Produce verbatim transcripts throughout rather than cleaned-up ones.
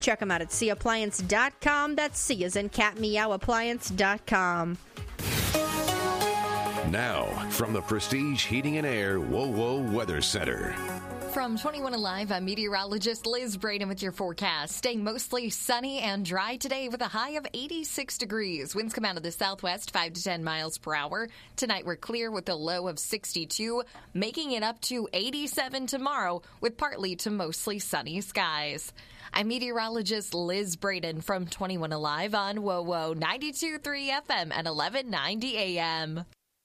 Check them out at sea appliance dot com. That's C as in cat, meow appliance dot com. Now, from the Prestige Heating and Air WoWo Weather Center. From twenty-one Alive, I'm meteorologist Liz Braden with your forecast. Staying mostly sunny and dry today with a high of eighty-six degrees. Winds come out of the southwest, five to ten miles per hour. Tonight we're clear with a low of sixty-two, making it up to eighty-seven tomorrow with partly to mostly sunny skies. I'm meteorologist Liz Braden from twenty-one Alive on WoWo ninety-two point three F M at eleven ninety A M.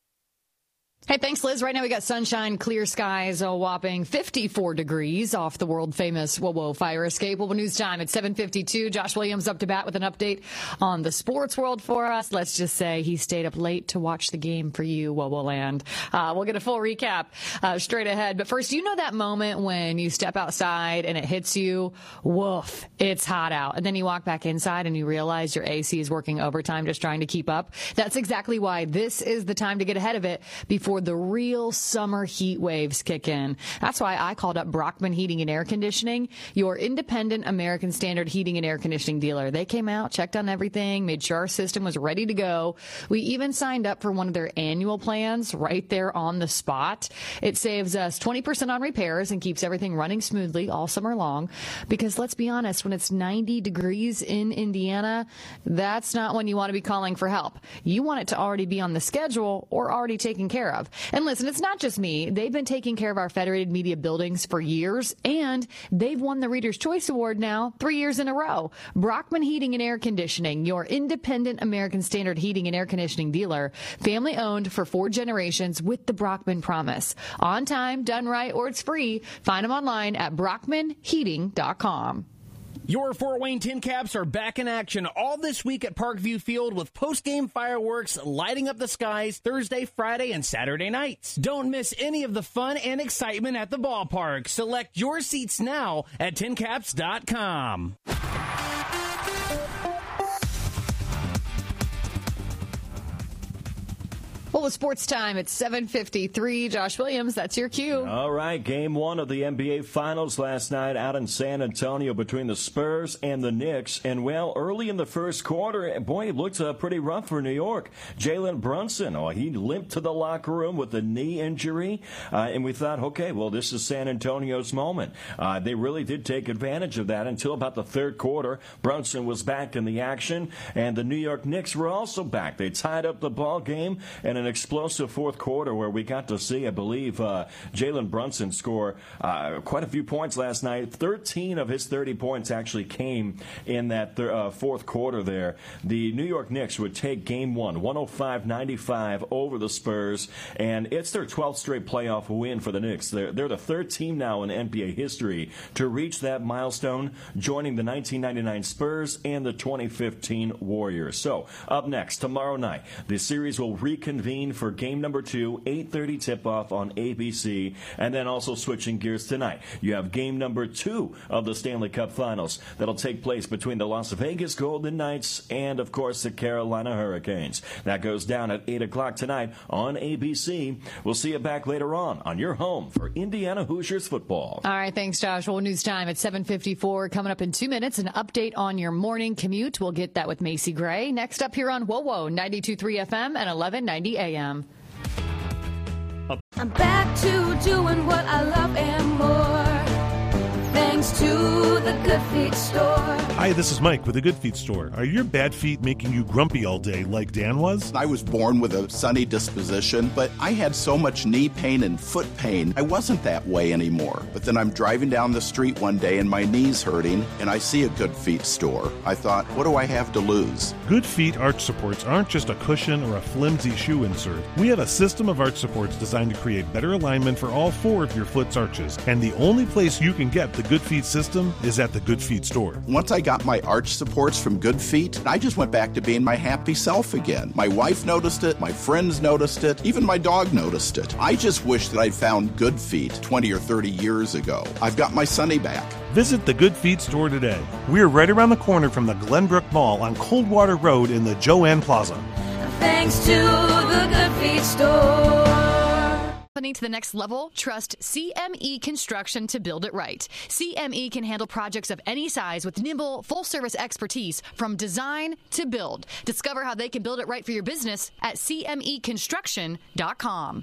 Hey, thanks, Liz. Right now we got sunshine, clear skies, a whopping fifty-four degrees off the world-famous WoWo fire escape. WoWo News Time at seven fifty-two. Josh Williams up to bat with an update on the sports world for us. Let's just say he stayed up late to watch the game for you, WoWo Land. Uh, we'll get a full recap uh, straight ahead. But first, you know that moment when you step outside and it hits you? Woof, it's hot out. And then you walk back inside and you realize your A C is working overtime just trying to keep up. That's exactly why this is the time to get ahead of it before the real summer heat waves kick in. That's why I called up Brockman Heating and Air Conditioning, your independent American Standard heating and air conditioning dealer. They came out, checked on everything, made sure our system was ready to go. We even signed up for one of their annual plans right there on the spot. It saves us twenty percent on repairs and keeps everything running smoothly all summer long. Because let's be honest, when it's ninety degrees in Indiana, that's not when you want to be calling for help. You want it to already be on the schedule or already taken care of. And listen, it's not just me. They've been taking care of our Federated Media buildings for years, and they've won the Reader's Choice Award now three years in a row. Brockman Heating and Air Conditioning, your independent American Standard heating and air conditioning dealer, family owned for four generations with the Brockman promise. On time, done right, or it's free. Find them online at brockman heating dot com. Your Fort Wayne Tin Caps are back in action all this week at Parkview Field with post-game fireworks lighting up the skies Thursday, Friday, and Saturday nights. Don't miss any of the fun and excitement at the ballpark. Select your seats now at tin caps dot com. Well, it's sports time at seven fifty-three. Josh Williams, that's your cue. All right, game one of the N B A Finals last night out in San Antonio between the Spurs and the Knicks. And, well, early in the first quarter, boy, it looked uh, pretty rough for New York. Jalen Brunson, oh, he limped to the locker room with a knee injury. Uh, and we thought, okay, well, this is San Antonio's moment. Uh, they really did take advantage of that until about the third quarter. Brunson was back in the action, and the New York Knicks were also back. They tied up the ball game, and an explosive fourth quarter where we got to see, I believe, uh, Jalen Brunson score uh, quite a few points last night. thirteen of his thirty points actually came in that th- uh, fourth quarter there. The New York Knicks would take game one, one oh five ninety-five over the Spurs, and it's their twelfth straight playoff win for the Knicks. They're, they're the third team now in N B A history to reach that milestone, joining the nineteen ninety-nine Spurs and the twenty fifteen Warriors. So, up next, tomorrow night, the series will reconvene for game number two, eight thirty tip-off on A B C, and then also switching gears tonight. You have game number two of the Stanley Cup Finals that'll take place between the Las Vegas Golden Knights and, of course, the Carolina Hurricanes. That goes down at eight o'clock tonight on A B C. We'll see you back later on on your home for Indiana Hoosiers football. All right, thanks, Josh. Well, news time at seven fifty-four. Coming up in two minutes, an update on your morning commute. We'll get that with Macy Gray. Next up here on WoWo, ninety-two point three F M and eleven ninety A M. I'm back to doing what I love and more, thanks to the Good Feet store. Hi, this is Mike with the Good Feet store. Are your bad feet making you grumpy all day like Dan was? I was born with a sunny disposition, but I had so much knee pain and foot pain, I wasn't that way anymore. But then I'm driving down the street one day and my knee's hurting, and I see a Good Feet store. I thought, what do I have to lose? Good Feet arch supports aren't just a cushion or a flimsy shoe insert. We have a system of arch supports designed to create better alignment for all four of your foot's arches. And the only place you can get the Good Feet system is at the Good Feet store. Once I got my arch supports from Good Feet, I just went back to being my happy self again. My wife noticed it, my friends noticed it, even my dog noticed it. I just wish that I'd found Good Feet twenty or thirty years ago. I've got my Sunny back. Visit the Good Feet store today. We're right around the corner from the Glenbrook Mall on Coldwater Road in the Joanne Plaza. Thanks to the Good Feet store. Company to the next level? Trust C M E Construction to build it right. C M E can handle projects of any size with nimble, full-service expertise from design to build. Discover how they can build it right for your business at C M E construction dot com.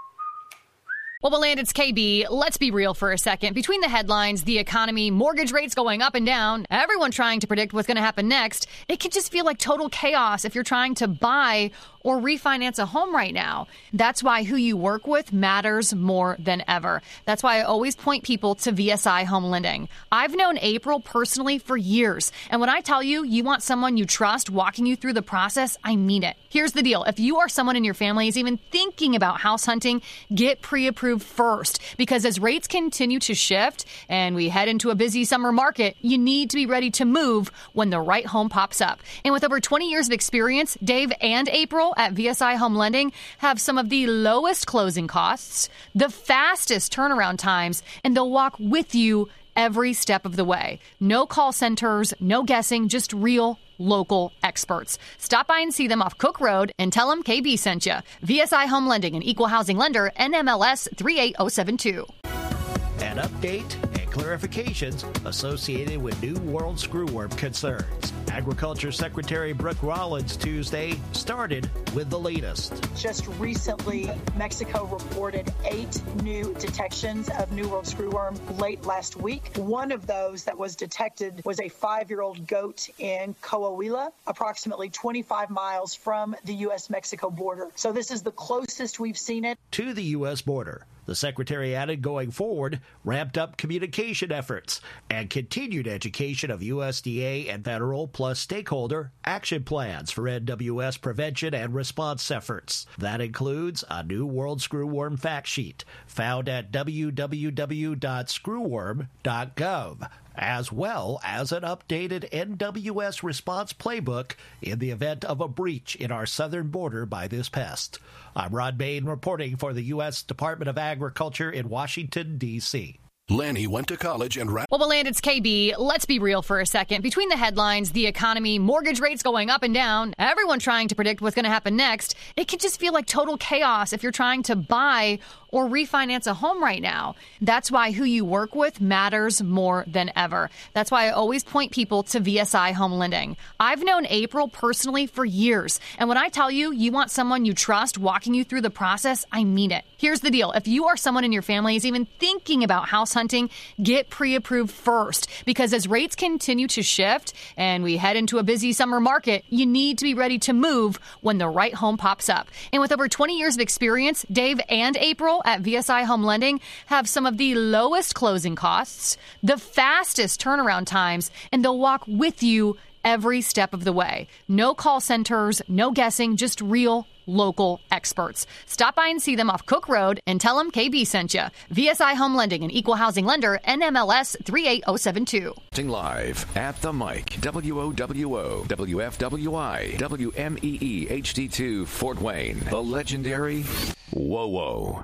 Well, well, and it's K B. Let's be real for a second. Between the headlines, the economy, mortgage rates going up and down, everyone trying to predict what's going to happen next, it can just feel like total chaos if you're trying to buy or refinance a home right now. That's why who you work with matters more than ever. That's why I always point people to V S I Home Lending. I've known April personally for years, and when I tell you you want someone you trust walking you through the process, I mean it. Here's the deal. If you or someone in your family is even thinking about house hunting, get pre-approved first, because as rates continue to shift and we head into a busy summer market, you need to be ready to move when the right home pops up. And with over twenty years of experience, Dave and April at V S I Home Lending have some of the lowest closing costs, the fastest turnaround times, and they'll walk with you every step of the way. No call centers, no guessing, just real local experts. Stop by and see them off Cook Road and tell them K B sent you. V S I Home Lending, an equal housing lender, N M L S three eight zero seven two. An update and clarifications associated with New World screwworm concerns. Agriculture Secretary Brooke Rollins Tuesday started with the latest. Just recently, Mexico reported eight new detections of New World screwworm late last week. One of those that was detected was a five-year-old goat in Coahuila, approximately twenty-five miles from the U S Mexico border. So this is the closest we've seen it to the U S border. The secretary added going forward, ramped up communication efforts and continued education of U S D A and federal plus stakeholder action plans for N W S prevention and response efforts. That includes a New World screwworm fact sheet found at w w w dot screwworm dot gov, as well as an updated N W S response playbook in the event of a breach in our southern border by this pest. I'm Rod Bain reporting for the U S Department of Agriculture in Washington, D C Lanny went to college and... Ra- well, well, and it's K B. Let's be real for a second. Between the headlines, the economy, mortgage rates going up and down, everyone trying to predict what's going to happen next, it can just feel like total chaos if you're trying to buy or refinance a home right now. That's why who you work with matters more than ever. That's why I always point people to V S I Home Lending. I've known April personally for years, and when I tell you you want someone you trust walking you through the process, I mean it. Here's the deal. If you or someone in your family is even thinking about house hunting, get pre-approved first, because as rates continue to shift and we head into a busy summer market, you need to be ready to move when the right home pops up. And with over twenty years of experience, Dave and April at V S I Home Lending have some of the lowest closing costs, the fastest turnaround times, and they'll walk with you every step of the way. No call centers, no guessing, just real local experts. Stop by and see them off Cook Road and tell them K B sent you. V S I Home Lending, an equal housing lender, N M L S three eight zero seven two. Live at the mic, W O W O, W F W I, W M E E H D two, Fort Wayne, the legendary Whoa Whoa.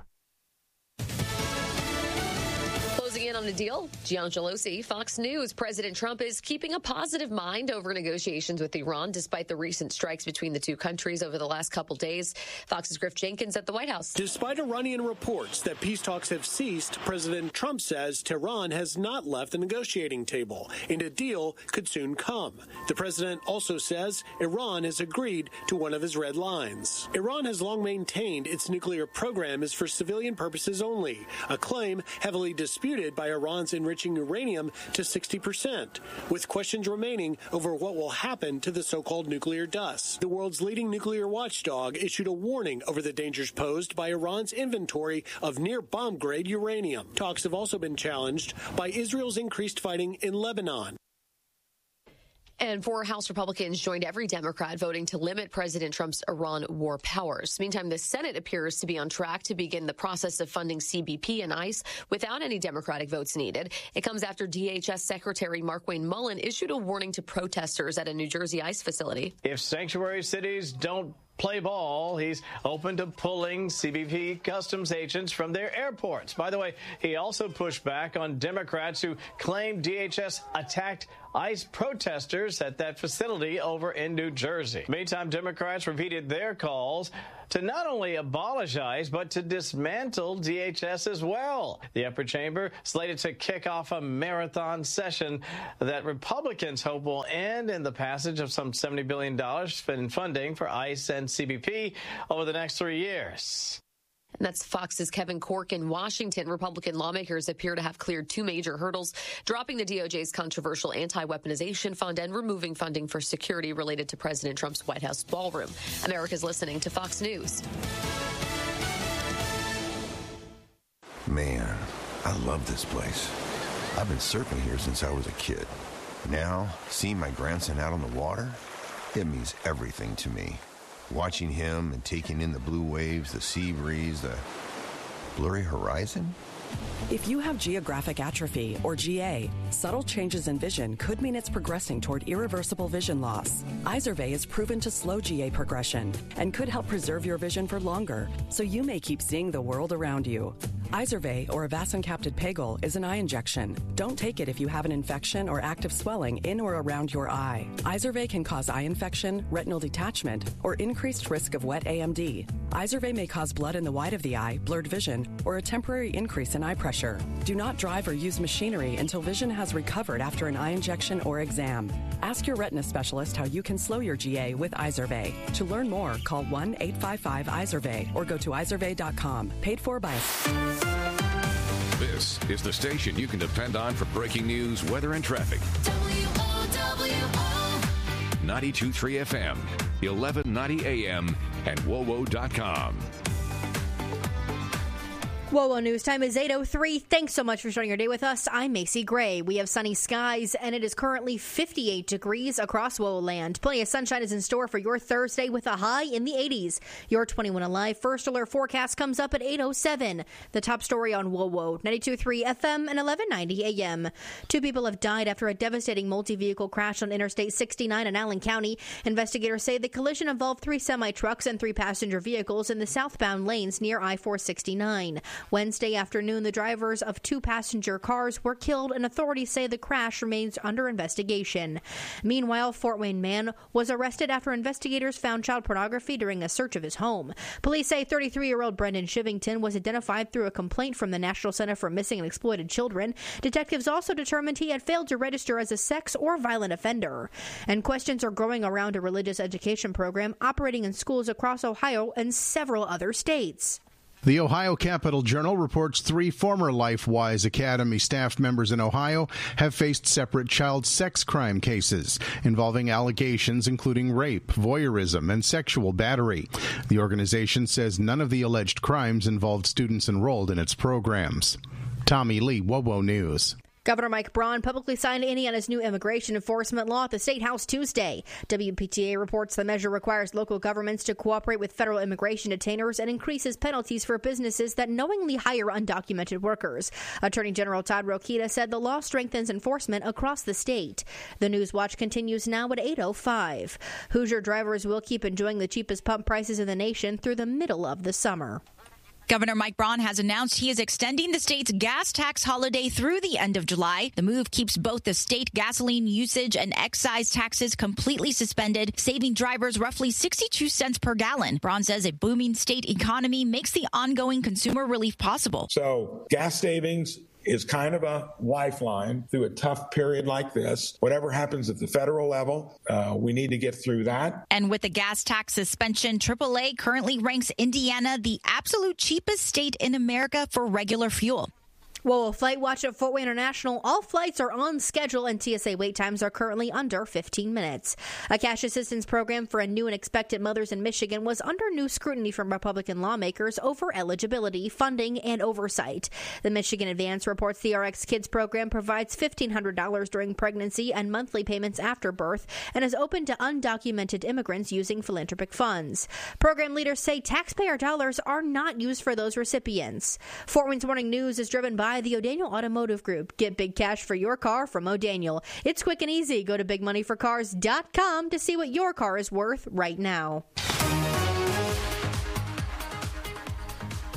In on a deal, Gian Gelosi, Fox News. President Trump is keeping a positive mind over negotiations with Iran, despite the recent strikes between the two countries over the last couple days. Fox's Griff Jenkins at the White House. Despite Iranian reports that peace talks have ceased, President Trump says Tehran has not left the negotiating table, and a deal could soon come. The president also says Iran has agreed to one of his red lines. Iran has long maintained its nuclear program is for civilian purposes only, a claim heavily disputed by Iran's enriching uranium to sixty percent, with questions remaining over what will happen to the so-called nuclear dust. The world's leading nuclear watchdog issued a warning over the dangers posed by Iran's inventory of near-bomb-grade uranium. Talks have also been challenged by Israel's increased fighting in Lebanon. And four House Republicans joined every Democrat voting to limit President Trump's Iran war powers. Meantime, the Senate appears to be on track to begin the process of funding C B P and ICE without any Democratic votes needed. It comes after D H S Secretary Markwayne Mullin issued a warning to protesters at a New Jersey ICE facility. If sanctuary cities don't play ball, he's open to pulling C B P customs agents from their airports. By the way, he also pushed back on Democrats who claim D H S attacked ICE protesters at that facility over in New Jersey. Meantime, Democrats repeated their calls to not only abolish ICE, but to dismantle D H S as well. The upper chamber slated to kick off a marathon session that Republicans hope will end in the passage of some seventy billion dollars in funding for ICE and C B P over the next three years. And that's Fox's Kevin Corke in Washington. Republican lawmakers appear to have cleared two major hurdles, dropping the D O J's controversial anti-weaponization fund and removing funding for security related to President Trump's White House ballroom. America's listening to Fox News. Man, I love this place. I've been surfing here since I was a kid. Now, seeing my grandson out on the water, it means everything to me. Watching him and taking in the blue waves, the sea breeze, the blurry horizon. If you have geographic atrophy, or G A, subtle changes in vision could mean it's progressing toward irreversible vision loss. Izervay is proven to slow G A progression and could help preserve your vision for longer, so you may keep seeing the world around you. Izervay, or avacincaptad pegol, is an eye injection. Don't take it if you have an infection or active swelling in or around your eye. Izervay can cause eye infection, retinal detachment, or increased risk of wet A M D. Izervay may cause blood in the white of the eye, blurred vision, or a temporary increase in eye pressure. Do not drive or use machinery until vision has recovered after an eye injection or exam. Ask your retina specialist how you can slow your G A with Izervay. To learn more, call one eight five five Izervay or go to izervay dot com. Paid for by... This is the station you can depend on for breaking news, weather, and traffic. W O W O ninety-two point three F M, eleven ninety A M, and W O W O dot com. W O W O News time is eight oh three. Thanks so much for starting your day with us. I'm Macy Gray. We have sunny skies, and it is currently fifty-eight degrees across W O W O land. Plenty of sunshine is in store for your Thursday with a high in the eighties. Your twenty-one Alive First Alert forecast comes up at eight oh seven. The top story on W O W O, ninety-two point three F M and eleven ninety A M. Two people have died after a devastating multi-vehicle crash on Interstate sixty-nine in Allen County. Investigators say the collision involved three semi-trucks and three passenger vehicles in the southbound lanes near I four sixty-nine. Wednesday afternoon, the drivers of two passenger cars were killed, and authorities say the crash remains under investigation. Meanwhile, Fort Wayne man was arrested after investigators found child pornography during a search of his home. Police say thirty-three-year-old Brendan Shivington was identified through a complaint from the National Center for Missing and Exploited Children. Detectives also determined he had failed to register as a sex or violent offender. And questions are growing around a religious education program operating in schools across Ohio and several other states. The Ohio Capital Journal reports three former LifeWise Academy staff members in Ohio have faced separate child sex crime cases involving allegations including rape, voyeurism, and sexual battery. The organization says none of the alleged crimes involved students enrolled in its programs. Tommy Lee, W O W O News. Governor Mike Braun publicly signed Indiana's new immigration enforcement law at the State House Tuesday. W P T A reports the measure requires local governments to cooperate with federal immigration detainers and increases penalties for businesses that knowingly hire undocumented workers. Attorney General Todd Rokita said the law strengthens enforcement across the state. The News Watch continues now at eight oh five. Hoosier drivers will keep enjoying the cheapest pump prices in the nation through the middle of the summer. Governor Mike Braun has announced he is extending the state's gas tax holiday through the end of July. The move keeps both the state gasoline usage and excise taxes completely suspended, saving drivers roughly sixty-two cents per gallon. Braun says a booming state economy makes the ongoing consumer relief possible. So gas savings is kind of a lifeline through a tough period like this. Whatever happens at the federal level, uh, we need to get through that. And with the gas tax suspension, triple A currently ranks Indiana the absolute cheapest state in America for regular fuel. Well, Flight Watch at Fort Wayne International, all flights are on schedule and T S A wait times are currently under fifteen minutes. A cash assistance program for new and expectant mothers in Michigan was under new scrutiny from Republican lawmakers over eligibility, funding, and oversight. The Michigan Advance reports the R X Kids program provides fifteen hundred dollars during pregnancy and monthly payments after birth and is open to undocumented immigrants using philanthropic funds. Program leaders say taxpayer dollars are not used for those recipients. Fort Wayne's Morning News is driven by the O'Daniel Automotive Group. Get big cash for your car from O'Daniel. It's quick and easy. Go to big money for cars dot com to see what your car is worth right now.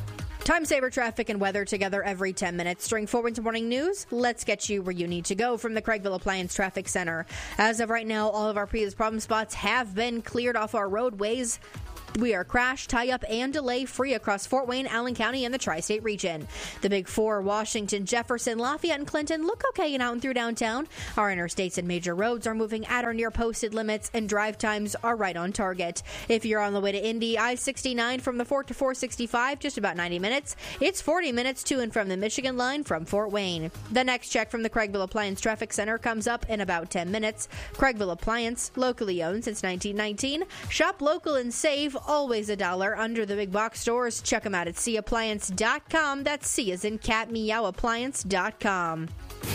Time saver traffic and weather together every ten minutes. During Fort Wayne's Morning News, let's get you where you need to go from the Craigville Appliance Traffic Center. As of right now, all of our previous problem spots have been cleared off our roadways. We are crash, tie-up, and delay-free across Fort Wayne, Allen County, and the tri-state region. The Big Four, Washington, Jefferson, Lafayette, and Clinton look okay and out and through downtown. Our interstates and major roads are moving at or near posted limits, and drive times are right on target. If you're on the way to Indy, I sixty-nine from the Fort to four sixty-five, just about ninety minutes. It's forty minutes to and from the Michigan line from Fort Wayne. The next check from the Craigville Appliance Traffic Center comes up in about ten minutes. Craigville Appliance, locally owned since nineteen nineteen. Shop local and save. Always a dollar under the big box stores. Check them out at c appliance dot com. That's C as in cat, meow, appliance dot com.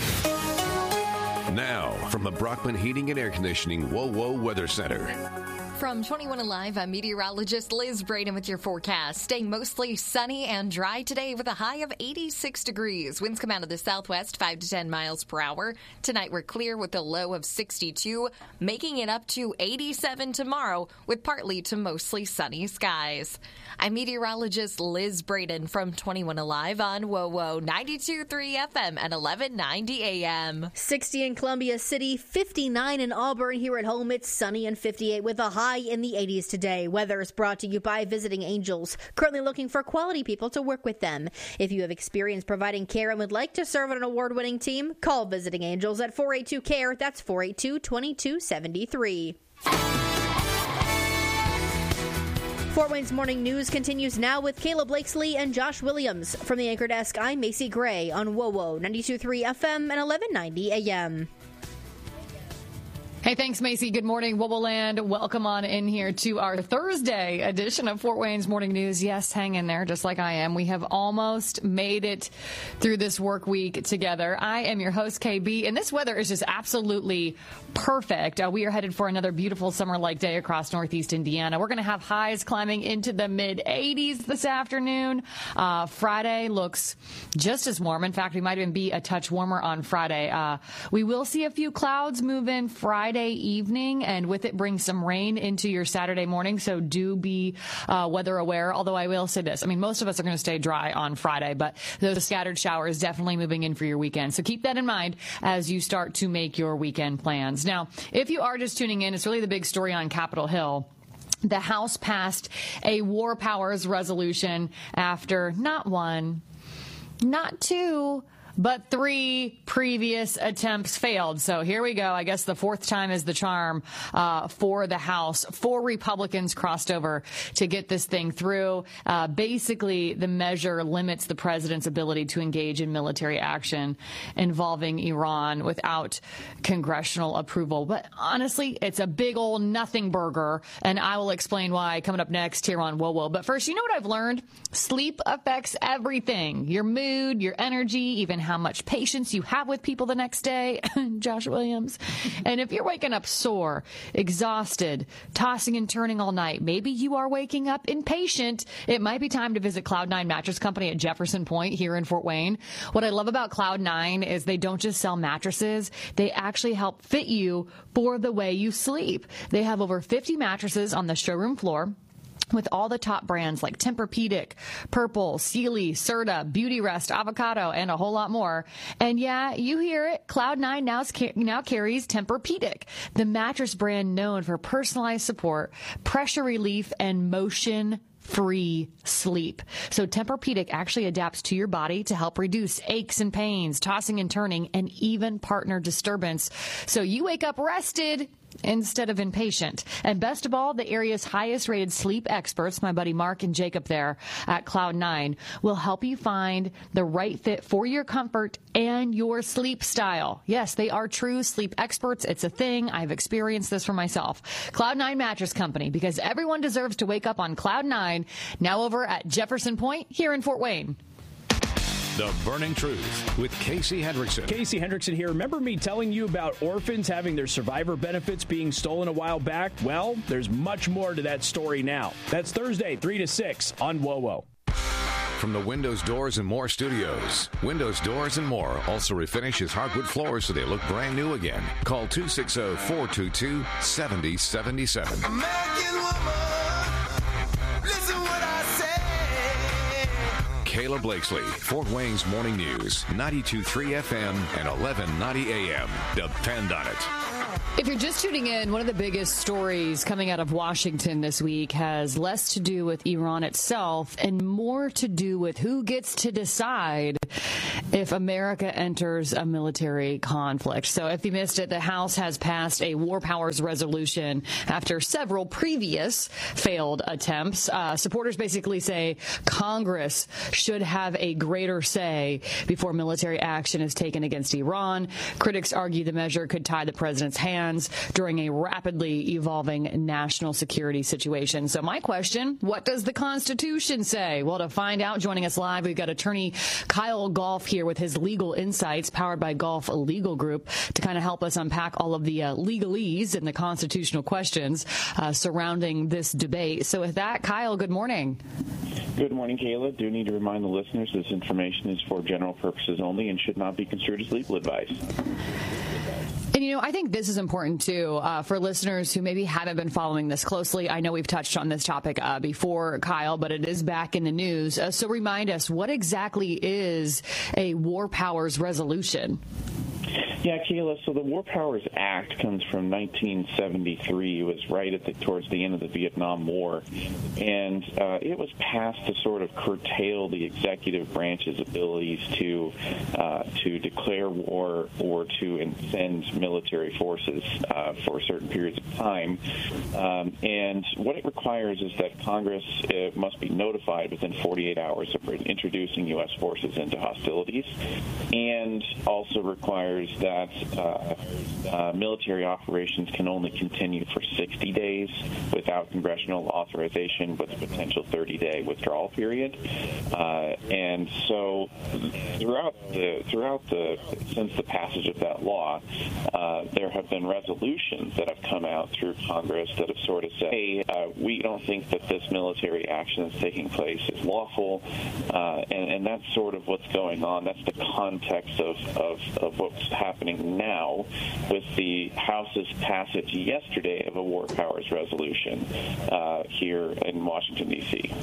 Now, from the Brockman Heating and Air Conditioning Whoa Whoa Weather Center. From twenty-one Alive, I'm meteorologist Liz Braden with your forecast. Staying mostly sunny and dry today with a high of eighty-six degrees. Winds come out of the southwest, five to ten miles per hour. Tonight we're clear with a low of sixty-two, making it up to eighty-seven tomorrow with partly to mostly sunny skies. I'm meteorologist Liz Braden from twenty-one Alive on Whoa Whoa ninety-two point three F M and eleven ninety A M. sixty in Columbia City, fifty-nine in Auburn. Here at home, it's sunny and fifty-eight with a high in the eighties today. Weather is brought to you by Visiting Angels, currently looking for quality people to work with them. If you have experience providing care and would like to serve on an award-winning team, call Visiting Angels at four eight two C A R E. That's four eight two, two two seven three. Fort Wayne's Morning News continues now with Caleb Blakesley and Josh Williams. From the anchor desk, I'm Macy Gray on Whoa Whoa ninety-two point three F M and eleven ninety A M. Hey, thanks, Macy. Good morning, Whoa Whoa Land. Welcome on in here to our Thursday edition of Fort Wayne's Morning News. Yes, hang in there, just like I am. We have almost made it through this work week together. I am your host, K B, and this weather is just absolutely perfect. Uh, we are headed for another beautiful summer-like day across northeast Indiana. We're going to have highs climbing into the mid eighties this afternoon. Uh, Friday looks just as warm. In fact, we might even be a touch warmer on Friday. Uh, we will see a few clouds move in Friday evening, and with it bring some rain into your Saturday morning, so do be uh, weather aware. Although I will say this, I mean, most of us are going to stay dry on Friday, but those scattered showers definitely moving in for your weekend. So keep that in mind as you start to make your weekend plans. Now, if you are just tuning in, it's really the big story on Capitol Hill. The House passed a War Powers resolution after not one, not two, but three previous attempts failed. So here we go. I guess the fourth time is the charm uh, for the House. Four Republicans crossed over to get this thing through. Uh, basically, the measure limits the president's ability to engage in military action involving Iran without congressional approval. But honestly, it's a big old nothing burger, and I will explain why coming up next here on Whoa Whoa. But first, you know what I've learned? Sleep affects everything. Your mood, your energy, even how much patience you have with people the next day. Josh Williams. And if you're waking up sore, exhausted, tossing and turning all night, maybe you are waking up impatient, it might be time to visit Cloud nine Mattress Company at Jefferson Point here in Fort Wayne. What I love about Cloud nine is they don't just sell mattresses, they actually help fit you for the way you sleep. They have over fifty mattresses on the showroom floor, with all the top brands like Tempur-Pedic, Purple, Sealy, Serta, Beautyrest, Avocado, and a whole lot more. And yeah, you hear it. Cloud nine now, now carries Tempur-Pedic, the mattress brand known for personalized support, pressure relief, and motion free sleep. So Tempur-Pedic actually adapts to your body to help reduce aches and pains, tossing and turning, and even partner disturbance. So you wake up rested instead of impatient. And best of all, the area's highest rated sleep experts, my buddy Mark and Jacob there at Cloud nine, will help you find the right fit for your comfort and your sleep style. Yes, they are true sleep experts. It's a thing. I've experienced this for myself. Cloud nine Mattress Company, because everyone deserves to wake up on Cloud nine, now over at Jefferson Point here in Fort Wayne. The Burning Truth with Casey Hendrickson. Casey Hendrickson here. Remember me telling you about orphans having their survivor benefits being stolen a while back? Well, there's much more to that story now. That's Thursday, three to six on Whoa Whoa. From the Windows, Doors, and More studios, Windows, Doors, and More also refinishes hardwood floors so they look brand new again. Call two six zero, four two two, seven zero seven seven. Kayla Blakesley, Fort Wayne's Morning News, ninety-two point three F M and eleven ninety A M. Depend on it. If you're just tuning in, one of the biggest stories coming out of Washington this week has less to do with Iran itself and more to do with who gets to decide if America enters a military conflict. So if you missed it, the House has passed a war powers resolution after several previous failed attempts. Uh, supporters basically say Congress should have a greater say before military action is taken against Iran. Critics argue the measure could tie the president's hands during a rapidly evolving national security situation. So my question, what does the Constitution say? Well, to find out, joining us live, we've got attorney Kyle Golf here with his legal insights powered by Golf Legal Group to kind of help us unpack all of the uh, legalese and the constitutional questions uh, surrounding this debate. So with that, Kyle, good morning. Good morning, Kayla. Do need to remind the listeners this information is for general purposes only and should not be construed as legal advice. And, you know, I think this is important, too, uh, for listeners who maybe haven't been following this closely. I know we've touched on this topic uh, before, Kyle, but it is back in the news. Uh, so remind us, what exactly is a war powers resolution? Yeah, Kayla, so the War Powers Act comes from nineteen seventy-three. It was right at the, towards the end of the Vietnam War, and uh, it was passed to sort of curtail the executive branch's abilities to uh, to declare war or to send military forces uh, for certain periods of time. Um, and what it requires is that Congress uh, must be notified within forty-eight hours of introducing U S forces into hostilities, and also requires that that uh, uh, military operations can only continue for sixty days without congressional authorization, with a potential thirty-day withdrawal period. Uh, and so, throughout the throughout the since the passage of that law, uh, there have been resolutions that have come out through Congress that have sort of said, "Hey, uh, we don't think that this military action that's taking place is lawful," uh, and, and that's sort of what's going on. That's the context of of, of what's happening now with the House's passage yesterday of a war powers resolution uh, here in Washington, D C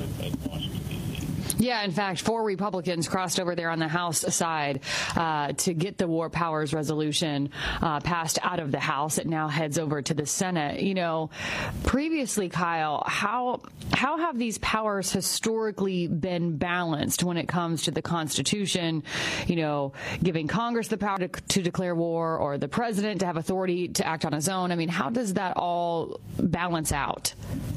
Yeah, in fact, four Republicans crossed over there on the House side uh, to get the war powers resolution uh, passed out of the House. It now heads over to the Senate. You know, previously, Kyle, how how have these powers historically been balanced when it comes to the Constitution, you know, giving Congress the power to, to declare war or the president to have authority to act on his own? I mean, how does that all balance out?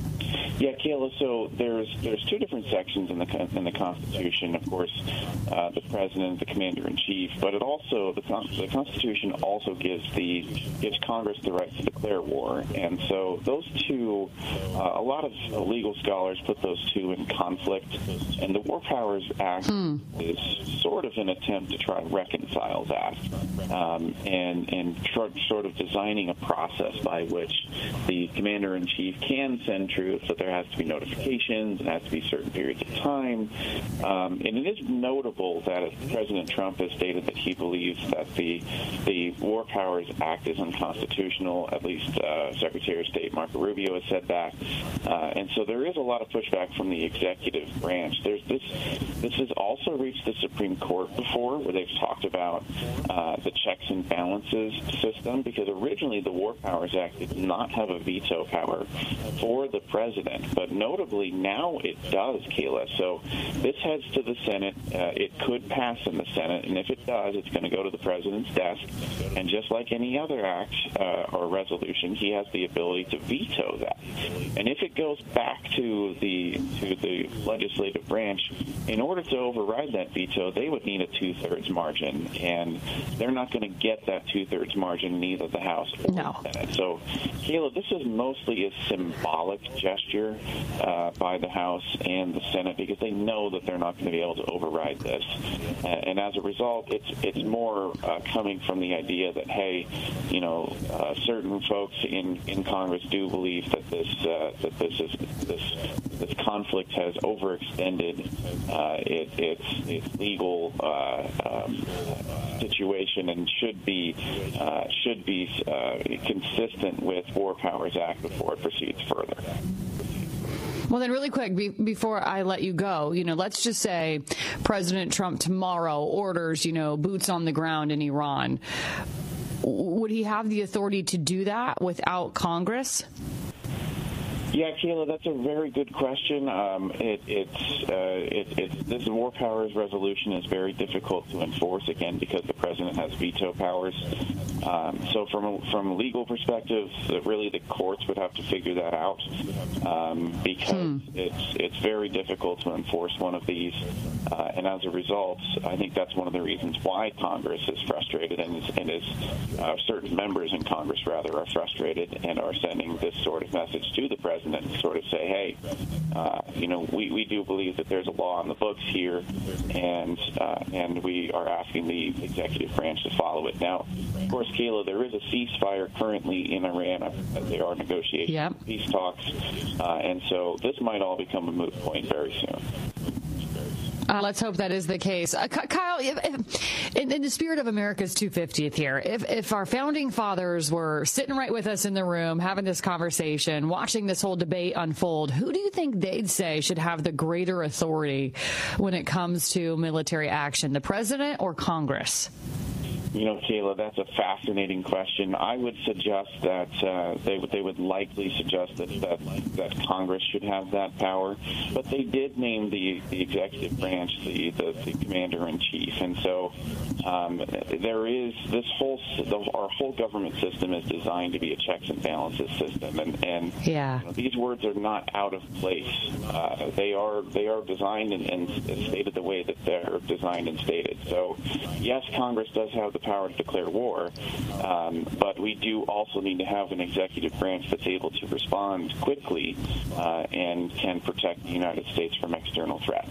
Yeah, Kayla, so there's there's two different sections in the in the Constitution. Of course, uh, the President, the Commander-in-Chief, but it also, the, the Constitution also gives the gives Congress the right to declare war. And so those two, uh, a lot of legal scholars put those two in conflict, and the War Powers Act hmm. is sort of an attempt to try to reconcile that, um, and, and try, sort of designing a process by which the Commander-in-Chief can send troops, but there has to be notifications, and has to be certain periods of time. Um, and it is notable that President Trump has stated that he believes that the the War Powers Act is unconstitutional. At least uh, Secretary of State Marco Rubio has said that. Uh, and so there is a lot of pushback from the executive branch. There's this this has also reached the Supreme Court before, where they've talked about uh, the checks and balances system, because originally the War Powers Act did not have a veto power for the president, but notably now it does, Kayla. So this heads to the Senate. Uh, it could pass in the Senate, and if it does, it's going to go to the president's desk. And just like any other act uh, or resolution, he has the ability to veto that. And if it goes back to the to the legislative branch, in order to override that veto, they would need a two-thirds margin, and they're not going to get that two-thirds margin in either the House or no. the Senate. So, Kayla, this is mostly a symbolic gesture uh, by the House and the Senate, because they know that they're not going to be able to override this. Uh, and as a result, it's it's more uh, coming from the idea that, hey, you know, uh, certain folks in, in Congress do believe that this uh, that this is this this conflict has overextended uh, it, its its legal uh, um, situation and should be uh, should be uh, consistent with War Powers Act before it proceeds further. Well, then really quick, be, before I let you go, you know, let's just say President Trump tomorrow orders, you know, boots on the ground in Iran. Would he have the authority to do that without Congress? Yeah, Kayla, that's a very good question. Um, it, it's, uh, it, it's this war powers resolution is very difficult to enforce, again, because the president has veto powers. Um, so from a, from a legal perspective, really the courts would have to figure that out um, because hmm. it's it's very difficult to enforce one of these. Uh, and as a result, I think that's one of the reasons why Congress is frustrated and is, and is uh, certain members in Congress, rather, are frustrated and are sending this sort of message to the president. And sort of say, hey, uh, you know, we, we do believe that there's a law on the books here, and uh, and we are asking the executive branch to follow it. Now, of course, Kayla, there is a ceasefire currently in Iran. Uh, there are negotiations, yep. peace talks, uh, and so this might all become a moot point very soon. Uh, let's hope that is the case. Uh, Kyle, if, if, in, in the spirit of America's two hundred fiftieth here, if, if our founding fathers were sitting right with us in the room, having this conversation, watching this whole debate unfold, who do you think they'd say should have the greater authority when it comes to military action, the president or Congress? You know, Kayla, that's a fascinating question. I would suggest that uh, they would they would likely suggest that, that that Congress should have that power, but they did name the, the executive branch the, the, the commander in chief, and so um, there is this whole the, our whole government system is designed to be a checks and balances system, and and yeah. you know, these words are not out of place. Uh, they are they are designed and, and stated the way that they're designed and stated. So yes, Congress does have the power to declare war, um, but we do also need to have an executive branch that's able to respond quickly uh, and can protect the United States from external threats.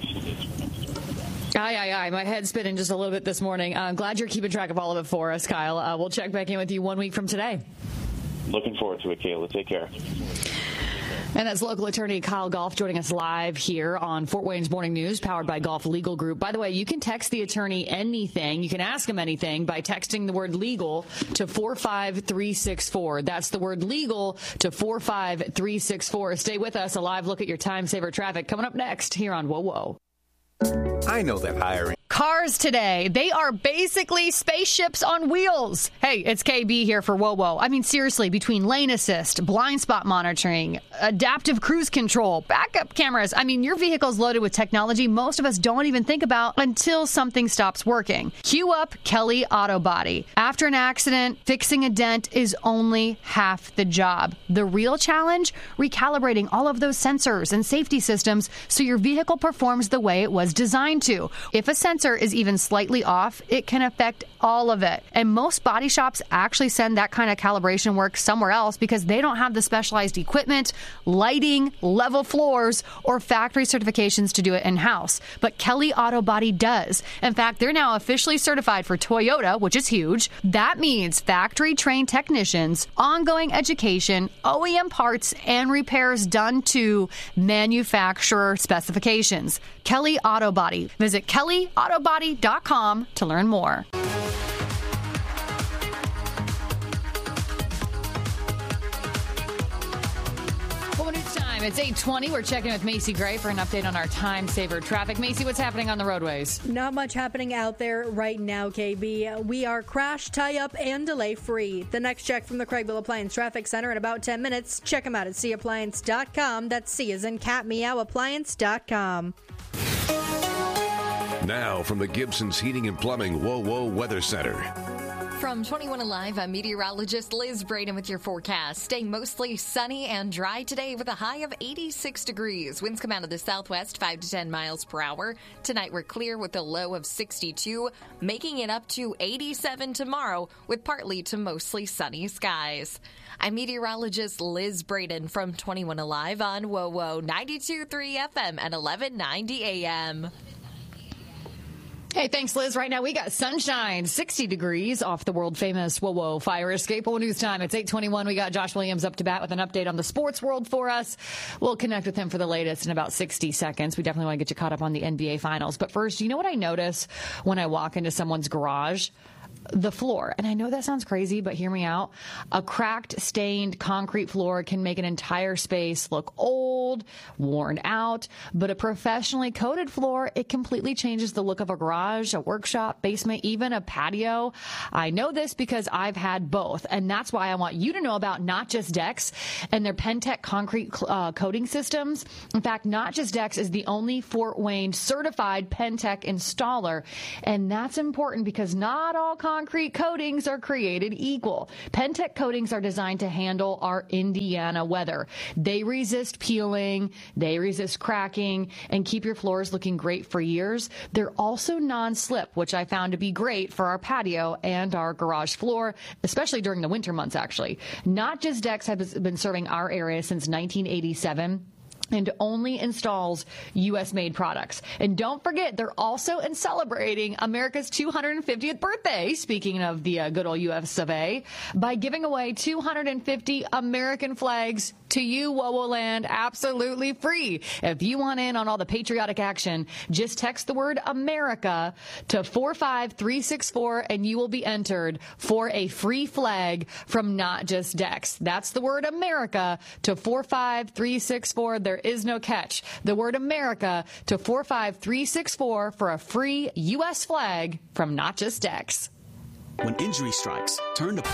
Aye, aye, aye. My head's spinning just a little bit this morning. I'm glad you're keeping track of all of it for us, Kyle. Uh, we'll check back in with you one week from today. Looking forward to it, Kayla. Take care. And that's local attorney Kyle Goff joining us live here on Fort Wayne's Morning News, powered by Goff Legal Group. By the way, you can text the attorney anything. You can ask him anything by texting the word legal to four five three six four. That's the word legal to four five three six four. Stay with us. A live look at your time saver traffic coming up next here on Whoa Whoa. I know that hiring. Cars today, they are basically spaceships on wheels. Hey, it's K B here for Whoa Whoa. I mean, seriously, between lane assist, blind spot monitoring, adaptive cruise control, backup cameras. I mean, your vehicle's loaded with technology most of us don't even think about until something stops working. Cue up Kelly Auto Body. After an accident, fixing a dent is only half the job. The real challenge? Recalibrating all of those sensors and safety systems so your vehicle performs the way it was designed to. If a sensor is even slightly off, it can affect all of it. And most body shops actually send that kind of calibration work somewhere else because they don't have the specialized equipment, lighting, level floors, or factory certifications to do it in-house. But Kelly Auto Body does. In fact, they're now officially certified for Toyota, which is huge. That means factory-trained technicians, ongoing education, O E M parts, and repairs done to manufacturer specifications. Kelly Auto Body. Visit kelly auto body dot com to learn more. Well, when it's time, it's eight twenty. We're checking with Macy Gray for an update on our time saver traffic. Macy, what's happening on the roadways? Not much happening out there right now, K B. We are crash, tie-up, and delay-free. The next check from the Craigville Appliance Traffic Center in about ten minutes. Check them out at c appliance dot com. That's C as in cat, meow, appliance dot com. Now from the Gibson's Heating and Plumbing Whoa Whoa Weather Center. From twenty-one Alive, I'm meteorologist Liz Braden with your forecast. Staying mostly sunny and dry today with a high of eighty-six degrees. Winds come out of the southwest, five to ten miles per hour. Tonight we're clear with a low of sixty-two, making it up to eighty-seven tomorrow with partly to mostly sunny skies. I'm meteorologist Liz Braden from twenty-one Alive on Whoa Whoa ninety-two point three F M at eleven ninety A M. Hey, thanks, Liz. Right now we got sunshine, sixty degrees off the world-famous Whoa Whoa fire escape. Well, news time. It's eight twenty-one. We got Josh Williams up to bat with an update on the sports world for us. We'll connect with him for the latest in about sixty seconds. We definitely want to get you caught up on the N B A Finals. But first, you know what I notice when I walk into someone's garage? the floor. And I know that sounds crazy, but hear me out. A cracked, stained concrete floor can make an entire space look old, worn out, but a professionally coated floor, it completely changes the look of a garage, a workshop, basement, even a patio. I know this because I've had both, and that's why I want you to know about Not Just Decks and their Pentec concrete uh, coating systems. In fact, Not Just Decks is the only Fort Wayne certified Pentec installer, and that's important because not all concrete Concrete coatings are created equal. Pentec coatings are designed to handle our Indiana weather. They resist peeling, they resist cracking, and keep your floors looking great for years. They're also non-slip, which I found to be great for our patio and our garage floor, especially during the winter months, actually. Not Just Decks has been serving our area since nineteen eighty-seven. And only installs U S-made products. And don't forget, they're also in celebrating America's two hundred fiftieth birthday, speaking of the uh, good old U S of A, by giving away two hundred fifty American flags to you, WOWO Land, absolutely free. If you want in on all the patriotic action, just text the word America to four five three six four and you will be entered for a free flag from Not Just Decks. That's the word America to four five three six four. There is no catch. The word America to four five three six four for a free U S flag from Not Just Decks. When injury strikes, turn to...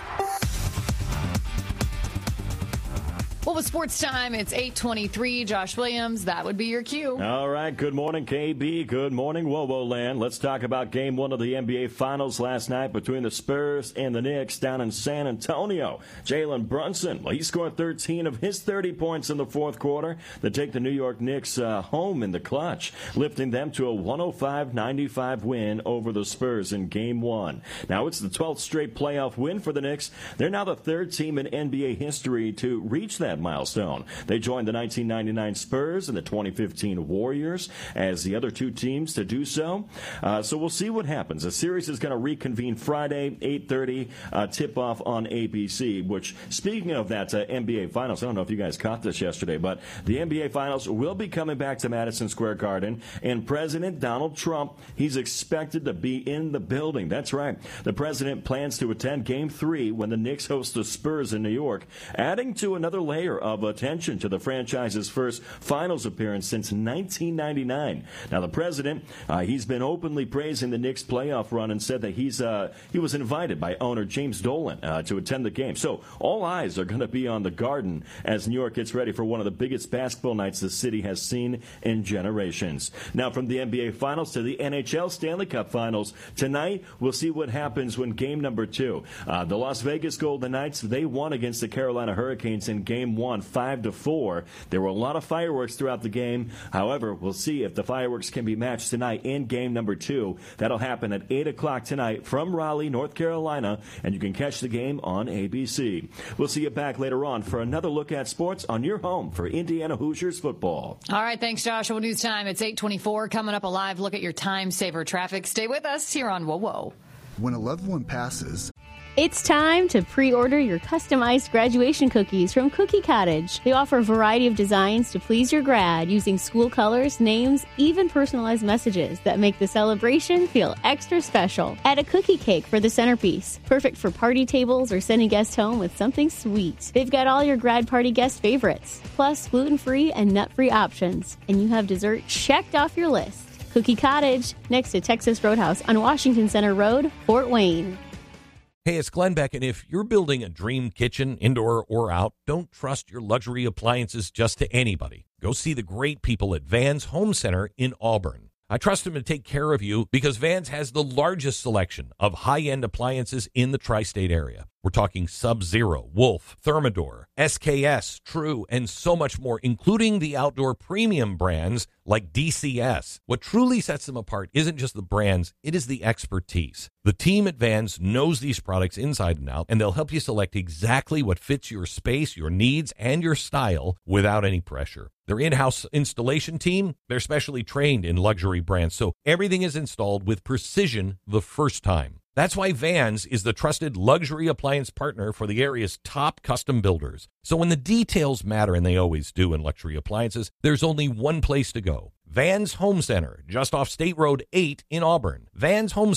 Well, with sports time, it's eight twenty-three. Josh Williams, that would be your cue. All right. Good morning, K B. Good morning, WOWO Land. Let's talk about game one of the N B A Finals last night between the Spurs and the Knicks down in San Antonio. Jalen Brunson, well, he scored thirteen of his thirty points in the fourth quarter to take the New York Knicks uh, home in the clutch, lifting them to a one oh five ninety-five win over the Spurs in game one. Now, it's the twelfth straight playoff win for the Knicks. They're now the third team in N B A history to reach that milestone. They joined the nineteen ninety-nine Spurs and the twenty fifteen Warriors as the other two teams to do so. Uh, so we'll see what happens. The series is going to reconvene Friday, eight thirty, uh, tip-off on A B C, which, speaking of that uh, N B A Finals, I don't know if you guys caught this yesterday, but the N B A Finals will be coming back to Madison Square Garden, and President Donald Trump, he's expected to be in the building. That's right. The president plans to attend Game three when the Knicks host the Spurs in New York, adding to another layer of attention to the franchise's first finals appearance since nineteen ninety-nine. Now, the president, uh, he's been openly praising the Knicks' playoff run and said that he's uh, he was invited by owner James Dolan uh, to attend the game. So all eyes are going to be on the Garden as New York gets ready for one of the biggest basketball nights the city has seen in generations. Now, from the N B A Finals to the N H L Stanley Cup Finals, tonight we'll see what happens when game number two. Uh, the Las Vegas Golden Knights, they won against the Carolina Hurricanes in game one, five to four. There were a lot of fireworks throughout the game. However, we'll see if the fireworks can be matched tonight in game number two. That'll happen at eight o'clock tonight from Raleigh, North Carolina, and you can catch the game on A B C. We'll see you back later on for another look at sports on your home for Indiana Hoosiers football. All right, thanks, Joshua. News time. It's eight twenty-four. Coming up, a live look at your time saver traffic. Stay with us here on WOWO. When a loved one passes, it's time to pre-order your customized graduation cookies from Cookie Cottage. They offer a variety of designs to please your grad using school colors, names, even personalized messages that make the celebration feel extra special. Add a cookie cake for the centerpiece, perfect for party tables or sending guests home with something sweet. They've got all your grad party guest favorites, plus gluten-free and nut-free options. And you have dessert checked off your list. Cookie Cottage, next to Texas Roadhouse on Washington Center Road, Fort Wayne. Hey, it's Glenn Beck, and if you're building a dream kitchen, indoor or out, don't trust your luxury appliances just to anybody. Go see the great people at Vans Home Center in Auburn. I trust them to take care of you because Vans has the largest selection of high-end appliances in the tri-state area. We're talking Sub-Zero, Wolf, Thermador, S K S, True, and so much more, including the outdoor premium brands like D C S. What truly sets them apart isn't just the brands, it is the expertise. The team at Vans knows these products inside and out, and they'll help you select exactly what fits your space, your needs, and your style without any pressure. Their in-house installation team, they're specially trained in luxury brands, so everything is installed with precision the first time. That's why Vans is the trusted luxury appliance partner for the area's top custom builders. So when the details matter, and they always do in luxury appliances, there's only one place to go. Vans Home Center, just off State Road eight in Auburn. Vans Home Center,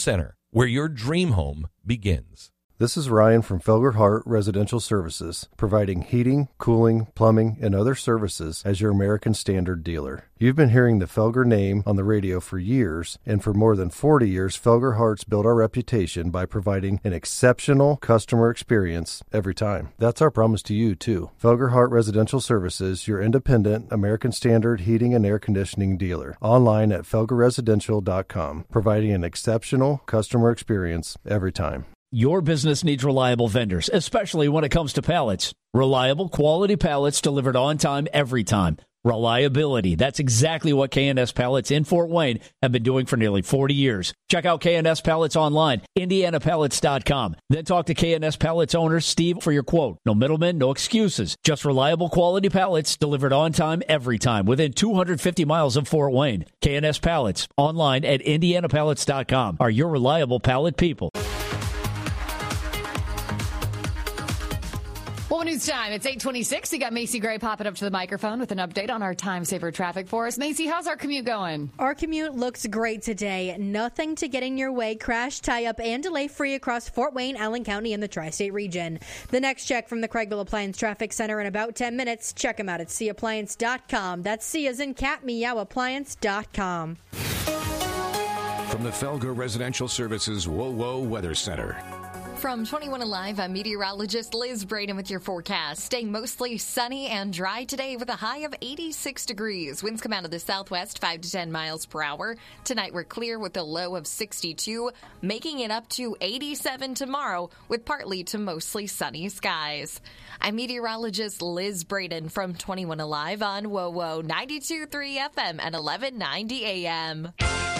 where your dream home begins. This is Ryan from Felger Hart Residential Services, providing heating, cooling, plumbing, and other services as your American Standard dealer. You've been hearing the Felger name on the radio for years, and for more than forty years, Felger Hart's built our reputation by providing an exceptional customer experience every time. That's our promise to you, too. Felger Hart Residential Services, your independent American Standard heating and air conditioning dealer. Online at felger residential dot com, providing an exceptional customer experience every time. Your business needs reliable vendors, especially when it comes to pallets. Reliable, quality pallets delivered on time, every time. Reliability. That's exactly what K and S Pallets in Fort Wayne have been doing for nearly forty years. Check out K and S Pallets online, indiana pallets dot com. Then talk to K and S Pallets owner Steve for your quote. No middlemen, no excuses. Just reliable quality pallets delivered on time, every time, within two hundred fifty miles of Fort Wayne. K and S Pallets online at indiana pallets dot com are your reliable pallet people. Well, news time. It's eight twenty-six. You got Macy Gray popping up to the microphone with an update on our time saver traffic for us. Macy, how's our commute going? Our commute looks great today. Nothing to get in your way. Crash, tie up, and delay free across Fort Wayne, Allen County, and the Tri-State region. The next check from the Craigville Appliance Traffic Center in about ten minutes. Check them out at C appliance dot com. That's C as in cat, meow, appliance dot com. From the Felger Residential Services Whoa Whoa Weather Center. From twenty-one Alive, I'm meteorologist Liz Braden with your forecast. Staying mostly sunny and dry today with a high of eighty-six degrees. Winds come out of the southwest, five to ten miles per hour. Tonight we're clear with a low of sixty-two, making it up to eighty-seven tomorrow with partly to mostly sunny skies. I'm meteorologist Liz Braden from twenty-one Alive on Whoa Whoa ninety-two point three F M at eleven ninety A M.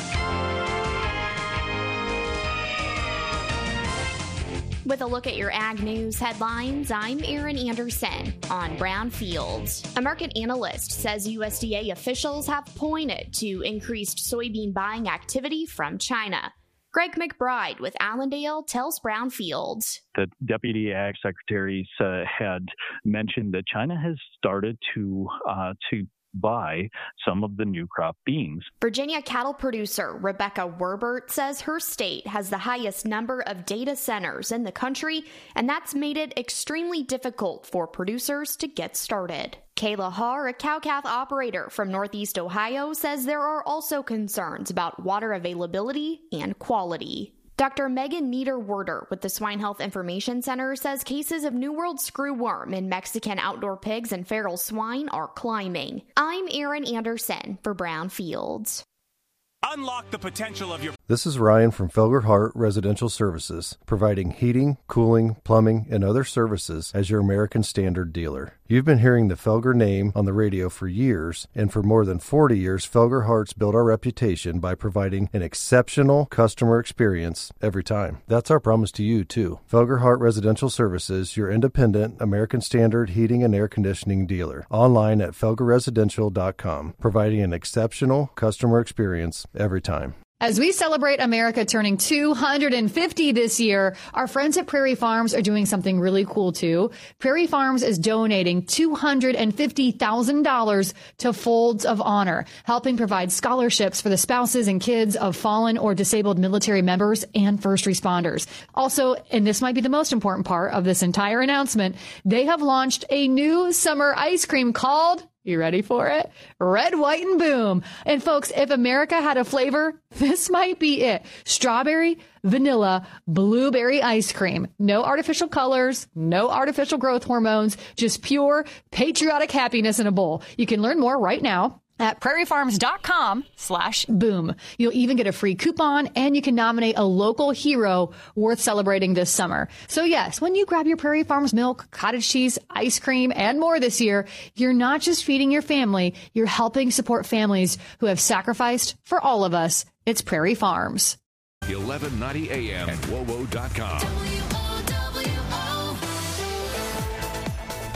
With a look at your Ag News headlines, I'm Erin Anderson on Brownfields. A market analyst says U S D A officials have pointed to increased soybean buying activity from China. Greg McBride with Allendale tells Brownfields. The Deputy Ag Secretary uh, had mentioned that China has started to uh, to buy some of the new crop beans. Virginia cattle producer Rebecca Werbert says her state has the highest number of data centers in the country, and that's made it extremely difficult for producers to get started. Kayla Haar, a cow-calf operator from Northeast Ohio, says there are also concerns about water availability and quality. Doctor Megan Niederwerder with the Swine Health Information Center says cases of New World screwworm in Mexican outdoor pigs and feral swine are climbing. I'm Erin Anderson for Brownfields. Unlock the potential of your... This is Ryan from Felger Hart Residential Services, providing heating, cooling, plumbing, and other services as your American Standard dealer. You've been hearing the Felger name on the radio for years, and for more than forty years, Felger Hart's built our reputation by providing an exceptional customer experience every time. That's our promise to you, too. Felger Hart Residential Services, your independent American Standard heating and air conditioning dealer. Online at felger residential dot com, providing an exceptional customer experience every time. As we celebrate America turning two hundred fifty this year, our friends at Prairie Farms are doing something really cool too. Prairie Farms is donating two hundred fifty thousand dollars to Folds of Honor, helping provide scholarships for the spouses and kids of fallen or disabled military members and first responders. Also, and this might be the most important part of this entire announcement, they have launched a new summer ice cream called... You ready for it? Red, White, and Boom. And folks, if America had a flavor, this might be it. Strawberry, vanilla, blueberry ice cream. No artificial colors, no artificial growth hormones, just pure patriotic happiness in a bowl. You can learn more right now at prairie farms dot com slash boom. You'll even get a free coupon, and you can nominate a local hero worth celebrating this summer. So yes, when you grab your Prairie Farms milk, cottage cheese, ice cream, and more this year, you're not just feeding your family, you're helping support families who have sacrificed for all of us. It's Prairie Farms. eleven ninety A M at W O W O dot com.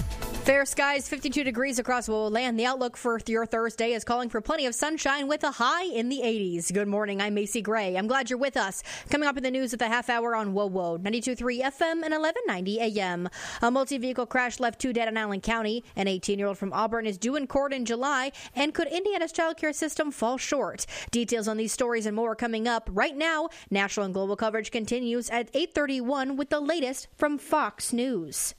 Fair skies, fifty-two degrees across WoWo land. The outlook for your Thursday is calling for plenty of sunshine with a high in the eighties. Good morning, I'm Macy Gray. I'm glad you're with us. Coming up in the news at the half hour on WoWo, ninety-two point three F M and eleven ninety A M. A multi-vehicle crash left two dead in Allen County. An eighteen-year-old from Auburn is due in court in July. And could Indiana's child care system fall short? Details on these stories and more coming up right now. National and global coverage continues at eight thirty-one with the latest from Fox News.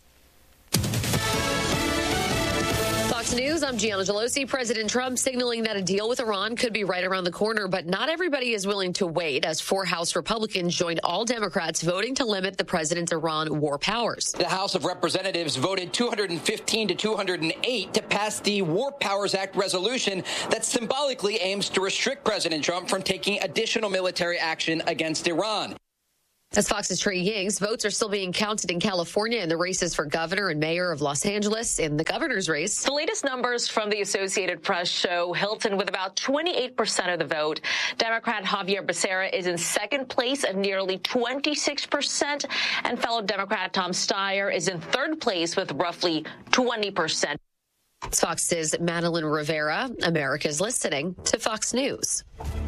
Fox News, I'm Gianna Gelosi. President Trump signaling that a deal with Iran could be right around the corner, but not everybody is willing to wait as four House Republicans joined all Democrats voting to limit the president's Iran war powers. The House of Representatives voted two hundred fifteen to two hundred eight to pass the War Powers Act resolution that symbolically aims to restrict President Trump from taking additional military action against Iran. As Fox's Trey Yings, votes are still being counted in California in the races for governor and mayor of Los Angeles. In the governor's race, the latest numbers from the Associated Press show Hilton with about twenty-eight percent of the vote. Democrat Javier Becerra is in second place at nearly twenty-six percent, and fellow Democrat Tom Steyer is in third place with roughly twenty percent. Fox's Madeline Rivera. America's listening to Fox News.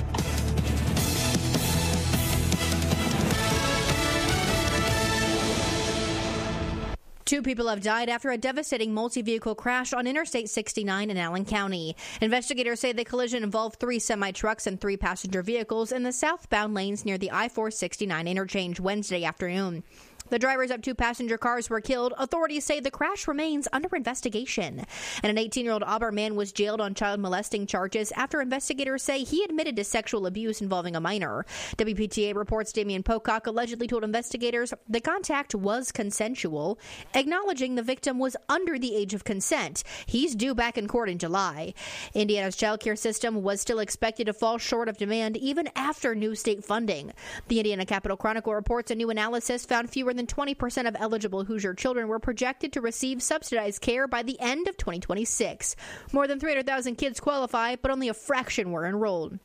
Two people have died after a devastating multi-vehicle crash on Interstate sixty-nine in Allen County. Investigators say the collision involved three semi-trucks and three passenger vehicles in the southbound lanes near the I four sixty-nine interchange Wednesday afternoon. The drivers of two passenger cars were killed. Authorities say the crash remains under investigation. And an eighteen-year-old Auburn man was jailed on child molesting charges after investigators say he admitted to sexual abuse involving a minor. W P T A reports Damian Pocock allegedly told investigators the contact was consensual, acknowledging the victim was under the age of consent. He's due back in court in July. Indiana's child care system was still expected to fall short of demand even after new state funding. The Indiana Capital Chronicle reports a new analysis found fewer than twenty percent of eligible Hoosier children were projected to receive subsidized care by the end of twenty twenty-six. More than three hundred thousand kids qualify, but only a fraction were enrolled.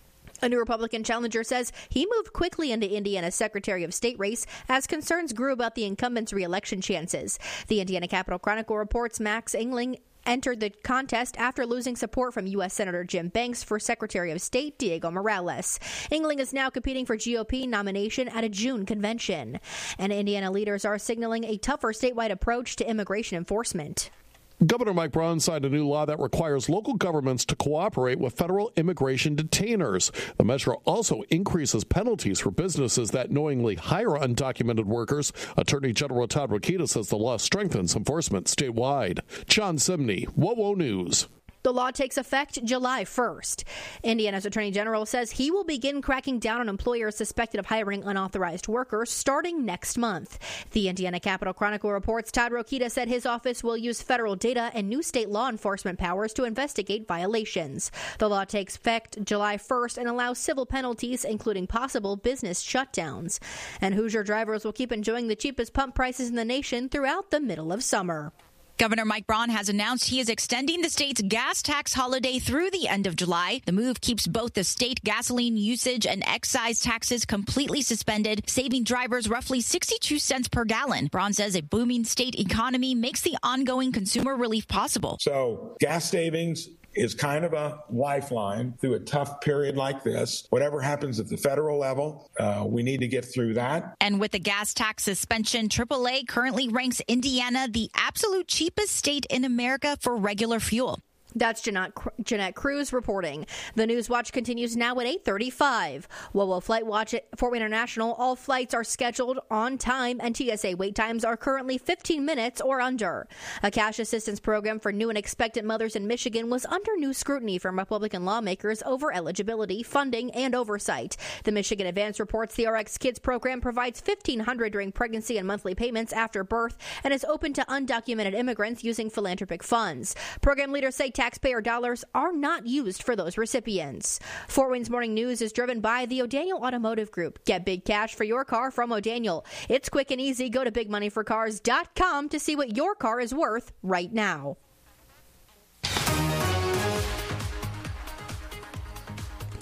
A new Republican challenger says he moved quickly into Indiana's Secretary of State race as concerns grew about the incumbent's re-election chances. The Indiana Capital Chronicle reports Max Engling entered the contest after losing support from U S Senator Jim Banks for Secretary of State Diego Morales. Engling is now competing for G O P nomination at a June convention. And Indiana leaders are signaling a tougher statewide approach to immigration enforcement. Governor Mike Braun signed a new law that requires local governments to cooperate with federal immigration detainers. The measure also increases penalties for businesses that knowingly hire undocumented workers. Attorney General Todd Rokita says the law strengthens enforcement statewide. John Simney, WoWo News. The law takes effect July first. Indiana's Attorney General says he will begin cracking down on employers suspected of hiring unauthorized workers starting next month. The Indiana Capital Chronicle reports Todd Rokita said his office will use federal data and new state law enforcement powers to investigate violations. The law takes effect July first and allows civil penalties, including possible business shutdowns. And Hoosier drivers will keep enjoying the cheapest pump prices in the nation throughout the middle of summer. Governor Mike Braun has announced he is extending the state's gas tax holiday through the end of July. The move keeps both the state gasoline usage and excise taxes completely suspended, saving drivers roughly sixty-two cents per gallon. Braun says a booming state economy makes the ongoing consumer relief possible. So gas savings is kind of a lifeline through a tough period like this. Whatever happens at the federal level, uh, we need to get through that. And with the gas tax suspension, triple A currently ranks Indiana the absolute cheapest state in America for regular fuel. That's Jeanette, Jeanette Cruz reporting. The News Watch continues now at eight thirty-five. WoWo Flight Watch at Fort Wayne International. All flights are scheduled on time, and T S A wait times are currently fifteen minutes or under. A cash assistance program for new and expectant mothers in Michigan was under new scrutiny from Republican lawmakers over eligibility, funding, and oversight. The Michigan Advance reports the R X Kids program provides fifteen hundred dollars during pregnancy and monthly payments after birth and is open to undocumented immigrants using philanthropic funds. Program leaders say taxpayer dollars are not used for those recipients. Fort Wayne's Morning News is driven by the O'Daniel Automotive Group. Get big cash for your car from O'Daniel. It's quick and easy. Go to big money for cars dot com to see what your car is worth right now.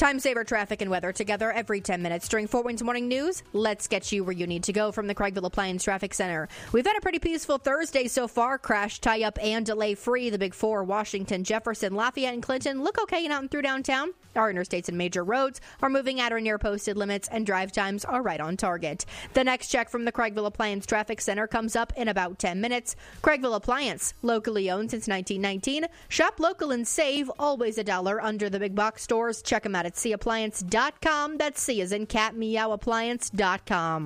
Time saver traffic and weather together every ten minutes during Fort Wayne's Morning News. Let's get you where you need to go from the Craigville Appliance Traffic Center. We've had a pretty peaceful Thursday so far. Crash, tie-up, and delay-free. The Big Four, Washington, Jefferson, Lafayette, and Clinton look okay and out and through downtown. Our interstates and major roads are moving at or near posted limits, and drive times are right on target. The next check from the Craigville Appliance Traffic Center comes up in about ten minutes. Craigville Appliance, locally owned since nineteen nineteen. Shop local and save, always a dollar under the big box stores. Check them out at c appliance dot com. That's C as in cat, meow, appliance dot com.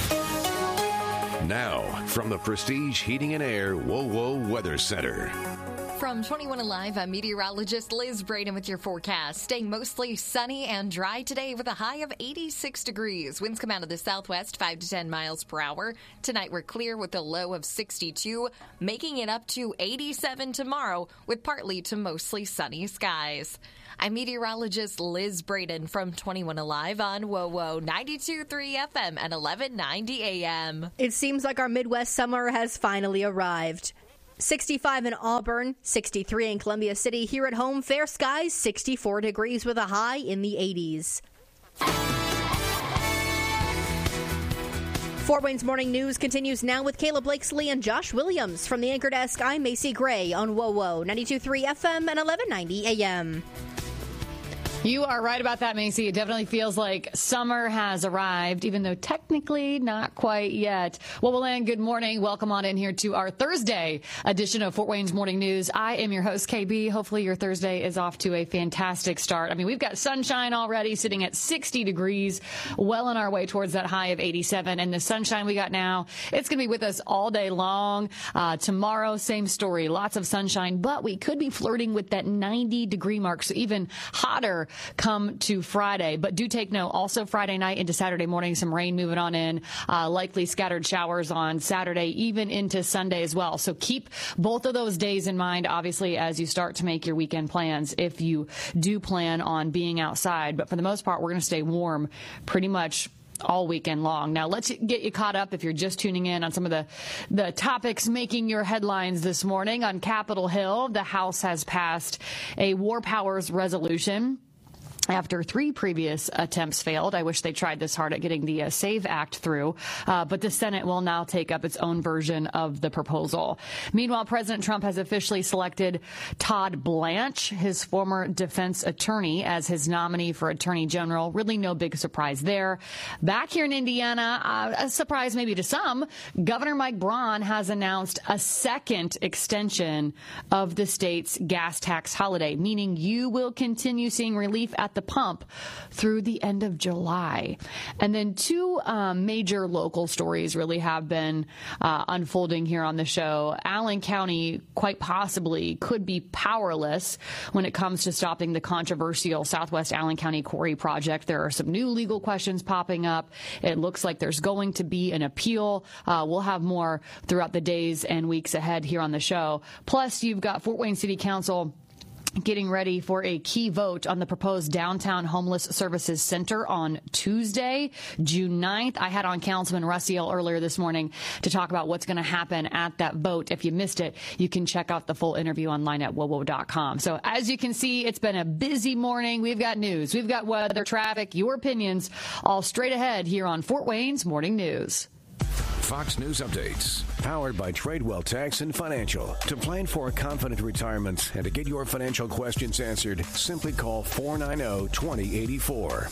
Now, from the Prestige Heating and Air WoWo Weather Center. From twenty-one Alive, I'm meteorologist Liz Braden with your forecast. Staying mostly sunny and dry today with a high of eighty-six degrees. Winds come out of the southwest, five to ten miles per hour. Tonight we're clear with a low of sixty-two, making it up to eighty-seven tomorrow with partly to mostly sunny skies. I'm meteorologist Liz Braden from twenty-one Alive on WoWo ninety-two point three F M and eleven ninety A M. It seems like our Midwest summer has finally arrived. sixty-five in Auburn, sixty-three in Columbia City. Here at home, fair skies, sixty-four degrees with a high in the eighties. Fort Wayne's Morning News continues now with Caleb Blakesley and Josh Williams. From the anchor desk, I'm Macy Gray on WoWo ninety-two point three F M and eleven ninety A M. You are right about that, Macy. It definitely feels like summer has arrived, even though technically not quite yet. Well, Willan, good morning. Welcome on in here to our Thursday edition of Fort Wayne's Morning News. I am your host, K B. Hopefully your Thursday is off to a fantastic start. I mean, we've got sunshine already sitting at sixty degrees, well on our way towards that high of eighty-seven. And the sunshine we got now, it's going to be with us all day long. Uh, tomorrow, same story, lots of sunshine, but we could be flirting with that ninety degree mark, so even hotter come to Friday. But do take note, also Friday night into Saturday morning, some rain moving on in, uh, likely scattered showers on Saturday, even into Sunday as well. So keep both of those days in mind, obviously, as you start to make your weekend plans, if you do plan on being outside. But for the most part, we're going to stay warm pretty much all weekend long. Now, let's get you caught up if you're just tuning in on some of the, the topics making your headlines this morning. On Capitol Hill, the House has passed a War Powers resolution after three previous attempts failed. I wish they tried this hard at getting the uh, SAVE Act through, uh, but the Senate will now take up its own version of the proposal. Meanwhile, President Trump has officially selected Todd Blanche, his former defense attorney, as his nominee for Attorney General. Really no big surprise there. Back here in Indiana, uh, a surprise maybe to some, Governor Mike Braun has announced a second extension of the state's gas tax holiday, meaning you will continue seeing relief at the pump through the end of July. And then two um, major local stories really have been uh, unfolding here on the show. Allen County quite possibly could be powerless when it comes to stopping the controversial Southwest Allen County Quarry project. There are some new legal questions popping up. It looks like there's going to be an appeal. Uh, we'll have more throughout the days and weeks ahead here on the show. Plus, you've got Fort Wayne City Council getting ready for a key vote on the proposed Downtown Homeless Services Center on Tuesday, June ninth. I had on Councilman Russiel earlier this morning to talk about what's going to happen at that vote. If you missed it, you can check out the full interview online at wowo dot com. So as you can see, it's been a busy morning. We've got news, we've got weather, traffic, your opinions, all straight ahead here on Fort Wayne's Morning News. Fox News Updates, powered by Tradewell Tax and Financial. To plan for a confident retirement and to get your financial questions answered, simply call four nine zero, two zero eight four.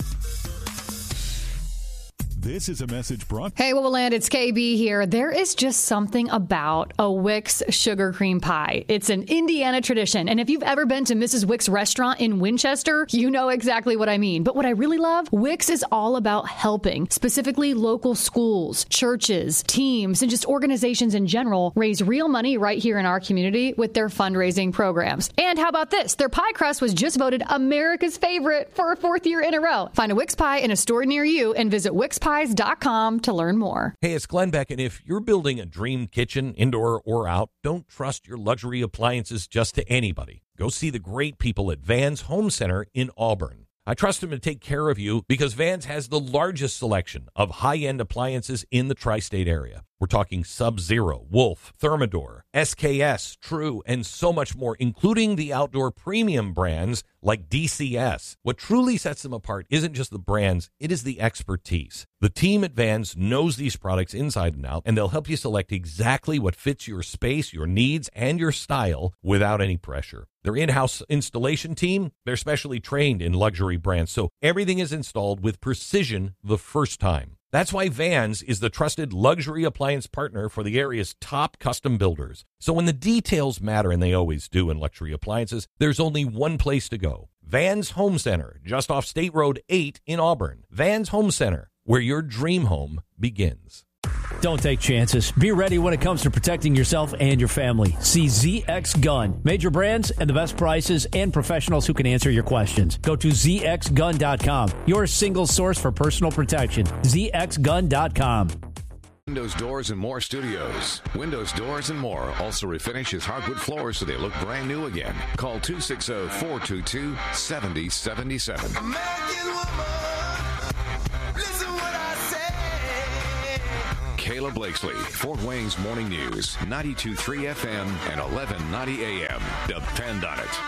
This is a message brought. Hey, Wowoland, it's K B here. There is just something about a Wick's sugar cream pie. It's an Indiana tradition. And if you've ever been to Missus Wick's restaurant in Winchester, you know exactly what I mean. But what I really love, Wick's is all about helping, specifically local schools, churches, teams, and just organizations in general raise real money right here in our community with their fundraising programs. And how about this? Their pie crust was just voted America's favorite for a fourth year in a row. Find a Wick's pie in a store near you and visit Wick's Pies dot com to learn more. Hey, it's Glenn Beck, and if you're building a dream kitchen, indoor or out, don't trust your luxury appliances just to anybody. Go see the great people at Vans Home Center in Auburn. I trust them to take care of you because Vans has the largest selection of high-end appliances in the tri-state area. We're talking Sub-Zero, Wolf, Thermador, S K S, True, and so much more, including the outdoor premium brands like D C S. What truly sets them apart isn't just the brands, it is the expertise. The team at Vans knows these products inside and out, and they'll help you select exactly what fits your space, your needs, and your style without any pressure. Their in-house installation team, they're specially trained in luxury brands, so everything is installed with precision the first time. That's why Vans is the trusted luxury appliance partner for the area's top custom builders. So when the details matter, and they always do in luxury appliances, there's only one place to go. Vans Home Center, just off State Road eight in Auburn. Vans Home Center, where your dream home begins. Don't take chances. Be ready when it comes to protecting yourself and your family. See Z X Gun. Major brands and the best prices and professionals who can answer your questions. Go to Z X gun dot com. Your single source for personal protection. Z X gun dot com. Windows Doors and More Studios. Windows Doors and More also refinishes hardwood floors so they look brand new again. Call two six zero, four two two, seven zero seven seven. Kayla Blakesley, Fort Wayne's Morning News, ninety-two point three F M and eleven ninety A M. Depend on it.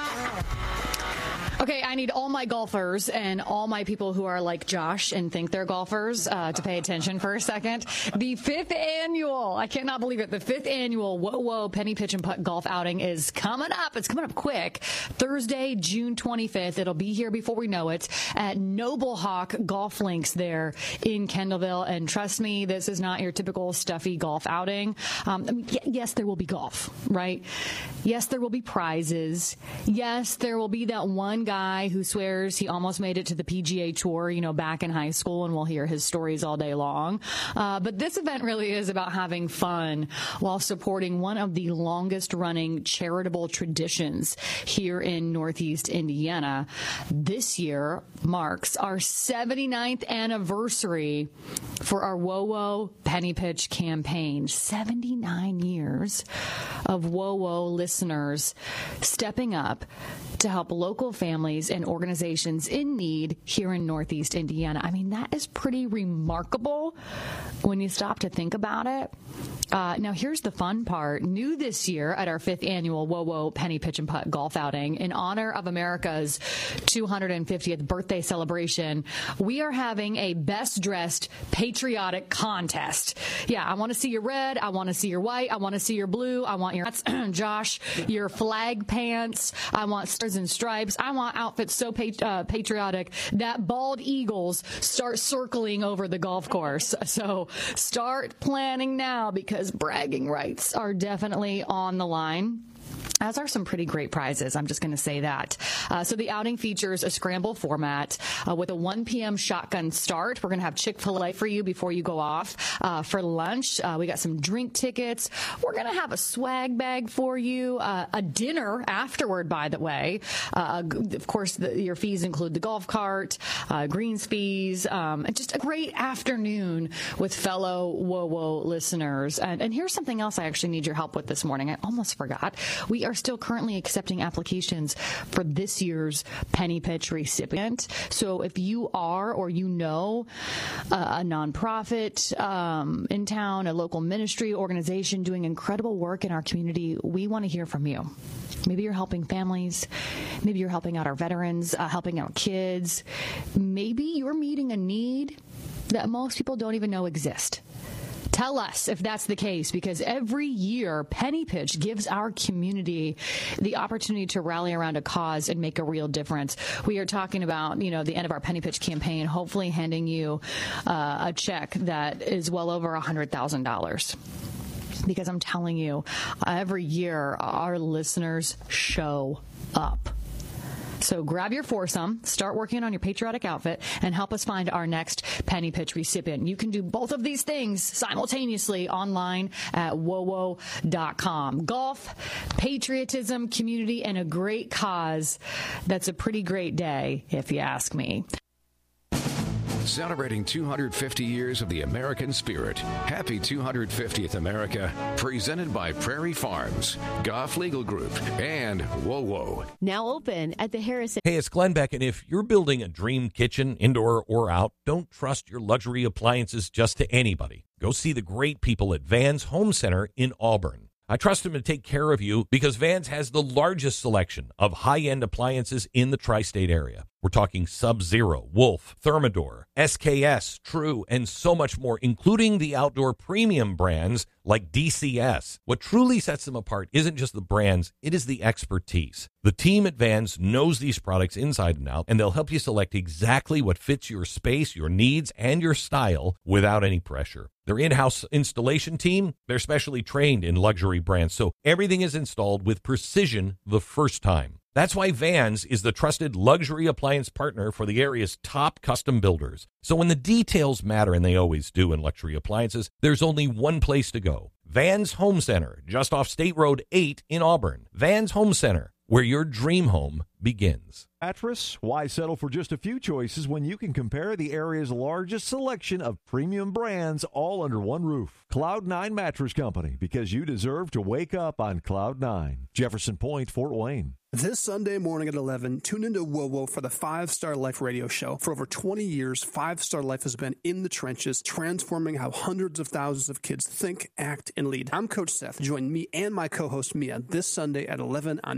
Okay, I need all my golfers and all my people who are like Josh and think they're golfers uh, to pay attention for a second. The fifth annual, I cannot believe it, the fifth annual Whoa Whoa Penny Pitch and Putt golf outing is coming up. It's coming up quick. Thursday, June twenty-fifth. It'll be here before we know it at Noble Hawk Golf Links there in Kendallville. And trust me, this is not your typical stuffy golf outing. Um, I mean, y- yes, there will be golf, right? Yes, there will be prizes. Yes, there will be that one guy guy who swears he almost made it to the P G A Tour, you know, back in high school, and we'll hear his stories all day long. Uh, but this event really is about having fun while supporting one of the longest running charitable traditions here in Northeast Indiana. This year marks our seventy-ninth anniversary for our Whoa Whoa Penny Pitch campaign. seventy-nine years of Whoa Whoa listeners stepping up to help local families and organizations in need here in Northeast Indiana. I mean, that is pretty remarkable when you stop to think about it. Uh, now, here's the fun part. New this year at our fifth annual Whoa Whoa Penny Pitch and Putt golf outing, in honor of America's two hundred fiftieth birthday celebration, we are having a best dressed patriotic contest. Yeah, I want to see your red. I want to see your white. I want to see your blue. I want your, Josh, your flag pants. I want stars and stripes. I want outfits so pat- uh, patriotic that bald eagles start circling over the golf course. So start planning now, because bragging rights are definitely on the line. As are some pretty great prizes. I'm just going to say that. Uh, so the outing features a scramble format uh, with a one p.m. shotgun start. We're going to have Chick-fil-A for you before you go off uh, for lunch. Uh, we got some drink tickets. We're going to have a swag bag for you, uh, a dinner afterward, by the way. Uh, of course, the, your fees include the golf cart, uh, greens fees, um, and just a great afternoon with fellow Whoa Whoa listeners. And, and here's something else I actually need your help with this morning. I almost forgot. We are still currently accepting applications for this year's Penny Pitch recipient. So if you are, or you know, uh, a nonprofit um, in town, a local ministry organization doing incredible work in our community, we want to hear from you. Maybe you're helping families. Maybe you're helping out our veterans, uh, helping out kids. Maybe you're meeting a need that most people don't even know exists. Tell us if that's the case, because every year Penny Pitch gives our community the opportunity to rally around a cause and make a real difference. We are talking about, you know, the end of our Penny Pitch campaign, hopefully handing you uh, a check that is well over one hundred thousand dollars. Because I'm telling you, every year our listeners show up. So grab your foursome, start working on your patriotic outfit, and help us find our next Penny Pitch recipient. You can do both of these things simultaneously online at whoa whoa dot com. Golf, patriotism, community, and a great cause. That's a pretty great day, if you ask me. Celebrating two hundred fifty years of the American spirit. Happy two hundred fiftieth America. Presented by Prairie Farms, Goff Legal Group, and Whoa Whoa. Now open at the Harrison. Hey, it's Glenn Beck, and if you're building a dream kitchen, indoor or out, don't trust your luxury appliances just to anybody. Go see the great people at Vans Home Center in Auburn. I trust them to take care of you because Vans has the largest selection of high-end appliances in the tri-state area. We're talking Sub-Zero, Wolf, Thermador, S K S, True, and so much more, including the outdoor premium brands like D C S. What truly sets them apart isn't just the brands, it is the expertise. The team at Vans knows these products inside and out, and they'll help you select exactly what fits your space, your needs, and your style without any pressure. Their in-house installation team, they're specially trained in luxury brands, so everything is installed with precision the first time. That's why Vans is the trusted luxury appliance partner for the area's top custom builders. So when the details matter, and they always do in luxury appliances, there's only one place to go. Vans Home Center, just off State Road eight in Auburn. Vans Home Center, where your dream home begins. Mattress? Why settle for just a few choices when you can compare the area's largest selection of premium brands all under one roof? Cloud nine Mattress Company, because you deserve to wake up on Cloud nine. Jefferson Point, Fort Wayne. This Sunday morning at eleven, tune into WoWo for the Five Star Life radio show. For over twenty years, Five Star Life has been in the trenches, transforming how hundreds of thousands of kids think, act, and lead. I'm Coach Seth. Join me and my co-host Mia this Sunday at eleven on